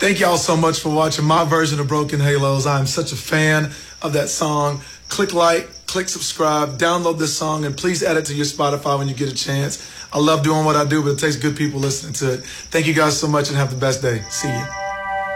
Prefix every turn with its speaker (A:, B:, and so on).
A: Thank y'all so much for watching my version of Broken Halos. I'm such a fan of that song. Click like, click subscribe, download this song, and please add it to your Spotify when you get a chance. I love doing what I do, but it takes good people listening to it. Thank you guys so much and have the best day. See you.